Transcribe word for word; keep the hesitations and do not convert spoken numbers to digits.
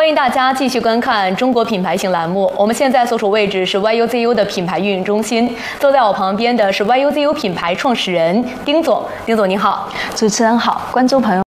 欢迎大家继续观看中国品牌行栏目。我们现在所处位置是 Y U Z U 的品牌运营中心，坐在我旁边的是 Y U Z U 品牌创始人丁总。丁总您好。 主持人好，观众朋友